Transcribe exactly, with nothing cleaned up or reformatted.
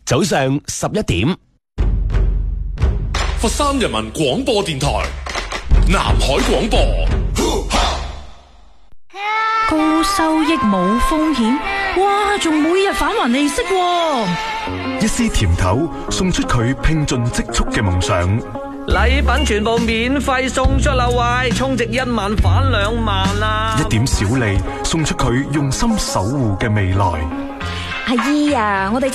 早上十一點。 佛山人民廣播電台南海廣播。 高收益冇風險，哇！仲每日返還利息喎。 一絲甜頭送出佢拼盡積蓄嘅夢想。 禮品全部免費送出啦喂，充值一萬返兩萬啦！ 一點小利送出佢用心守護嘅未來。 阿姨啊，我哋